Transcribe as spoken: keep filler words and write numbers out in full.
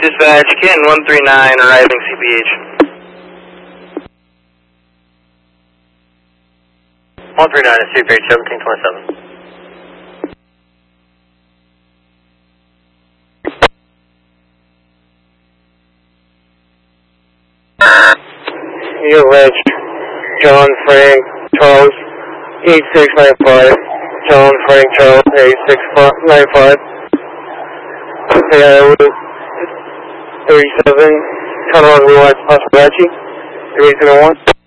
Dispatch, Kin one three nine, arriving C P H. one three nine is C P H seventeen twenty-seven. Neil Reg, John Frank, Charles, eight six nine five. John Frank, Charles, eight six nine five. K I O thirty-seven, Conroe Realize Possibility, three eight zero one.